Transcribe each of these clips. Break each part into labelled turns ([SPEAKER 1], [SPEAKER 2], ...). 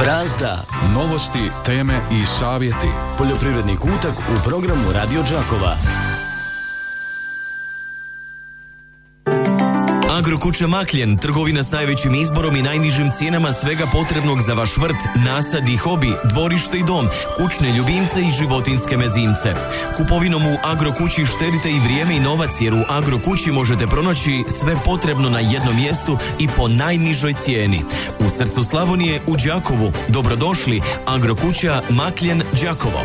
[SPEAKER 1] Brazda.
[SPEAKER 2] Novosti, teme i savjeti.
[SPEAKER 1] Poljoprivredni kutak u programu Radio Đakova. Agrokuća Makljen, trgovina s najvećim izborom i najnižim cijenama svega potrebnog za vaš vrt, nasad i hobi, dvorište i dom, kućne ljubimce i životinjske mezimce. Kupovinom u Agrokući štedite i vrijeme i novac, jer u Agrokući možete pronaći sve potrebno na jednom mjestu i po najnižoj cijeni. U srcu Slavonije, u Đakovu. Dobrodošli, Agrokuća Makljen, Đakovo.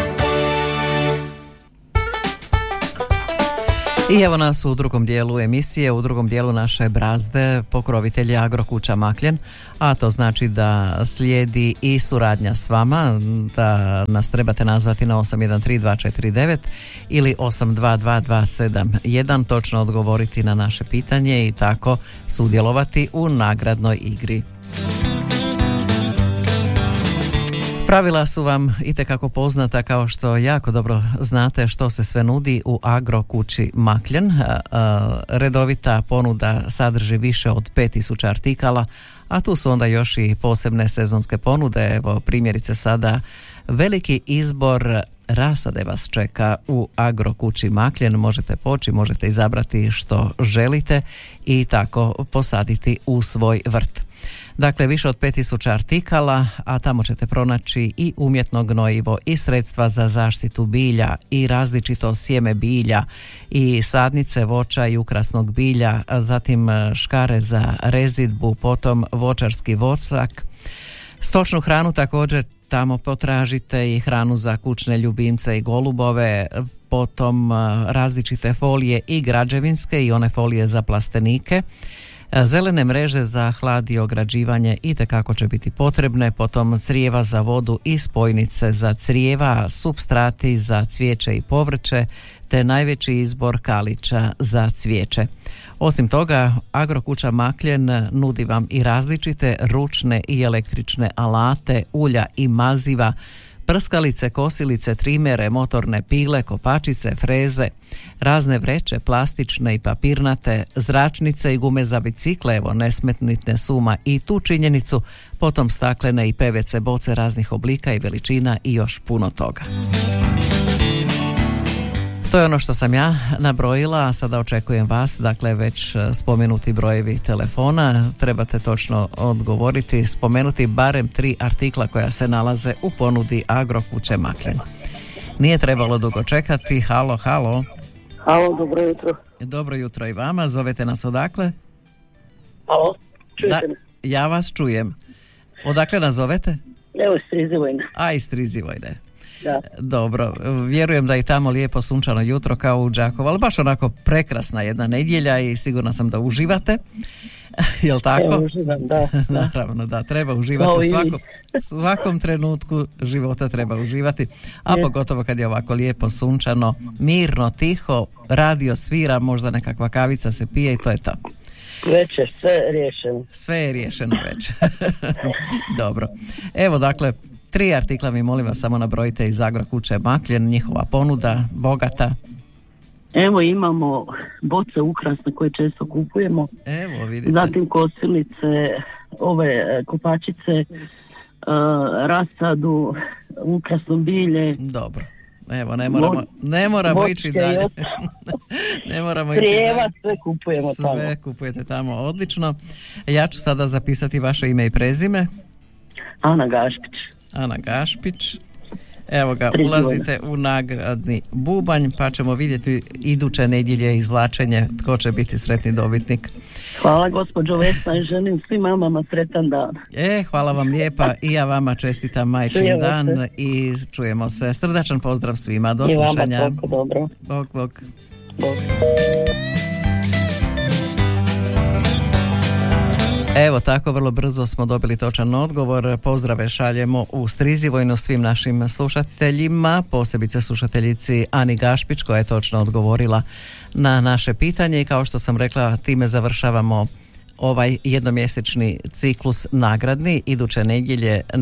[SPEAKER 3] I evo nas u drugom dijelu emisije, u drugom dijelu naše Brazde, pokrovitelji Agrokuća Makljen, a to znači da slijedi i suradnja s vama, da nas trebate nazvati na 813249 ili 822271, točno odgovoriti na naše pitanje i tako sudjelovati u nagradnoj igri. Pravila su vam itekako poznata, kao što jako dobro znate što se sve nudi u Agrokući Makljen. Redovita ponuda sadrži više od 5000 artikala, a tu su onda još i posebne sezonske ponude. Evo primjerice sada veliki izbor rasade vas čeka u Agrokući Makljen. Možete poći, možete izabrati što želite i tako posaditi u svoj vrt. Dakle, više od 5000 artikala, a tamo ćete pronaći i umjetno gnojivo i sredstva za zaštitu bilja i različito sjeme bilja i sadnice voća i ukrasnog bilja, a zatim škare za rezidbu, potom voćarski vosak. Stočnu hranu također tamo potražite i hranu za kućne ljubimce i golubove, potom različite folije i građevinske i one folije za plastenike. Zelene mreže za hlad i ograđivanje itekako će biti potrebne, potom crijeva za vodu i spojnice za crijeva, supstrati za cvijeće i povrće, te najveći izbor kalića za cvijeće. Osim toga, Agrokuća Makljen nudi vam i različite ručne i električne alate, ulja i maziva, prskalice, kosilice, trimere, motorne pile, kopačice, freze, razne vreće, plastične i papirnate, zračnice i gume za bicikle, evo ne smetnite suma i tu činjenicu, potom staklene i PVC boce raznih oblika i veličina i još puno toga. To je ono što sam ja nabrojila, a sada očekujem vas, dakle već spomenuti brojevi telefona, trebate točno odgovoriti, spomenuti barem 3 artikla koja se nalaze u ponudi Agrokuće Makljen. Nije trebalo dugo čekati. Halo.
[SPEAKER 4] Halo, dobro jutro.
[SPEAKER 3] Dobro jutro i vama, zovete nas odakle?
[SPEAKER 4] Halo, čujete me?
[SPEAKER 3] Ja vas čujem. Odakle nas zovete?
[SPEAKER 4] Evo iz Strizivojne.
[SPEAKER 3] Iz Strizivojne.
[SPEAKER 4] Da.
[SPEAKER 3] Dobro, vjerujem da je tamo lijepo sunčano jutro kao u Đakovu, ali baš onako prekrasna jedna nedjelja i sigurna sam da uživate. Jel tako?
[SPEAKER 4] Evo, uživam, da.
[SPEAKER 3] Naravno, da, treba uživati u svakom trenutku života treba uživati, a pogotovo kad je ovako lijepo sunčano, mirno, tiho, radio svira, možda nekakva kavica se pije i to je to.
[SPEAKER 4] Već je sve riješeno.
[SPEAKER 3] Sve je riješeno već. Dobro. Evo dakle, 3 artikla mi molim vas samo nabrojite iz Agrokuće Makljen, njihova ponuda, bogata.
[SPEAKER 4] Evo imamo boce ukrasne koje često kupujemo.
[SPEAKER 3] Evo vidite. Zatim
[SPEAKER 4] kosilice, ove kopačice, rasadu, ukrasno bilje.
[SPEAKER 3] Dobro. Evo, ne moramo ići dalje. Ne moramo ići dalje.
[SPEAKER 4] Sve kupujemo tamo.
[SPEAKER 3] Sve kupujete tamo, odlično. Ja ću sada zapisati vaše ime i prezime. Ana Gašpić. Evo ga, ulazite u nagradni bubanj, pa ćemo vidjeti iduće nedjelje izvlačenje tko će biti sretni dobitnik.
[SPEAKER 4] Hvala gospođo Vesna i želim svim mamama sretan dan.
[SPEAKER 3] Hvala vam lijepa i ja vama čestitam majčin dan i čujemo se. Srdačan pozdrav svima, do slušanja.
[SPEAKER 4] I vama toliko dobro.
[SPEAKER 3] Bog. Evo tako, vrlo brzo smo dobili točan odgovor. Pozdrave šaljemo u Strizivojnu svim našim slušateljima, posebice slušateljici Ani Gašpić koja je točno odgovorila na naše pitanje i kao što sam rekla, time završavamo ovaj jednomjesečni ciklus nagradni. Iduće nedjelje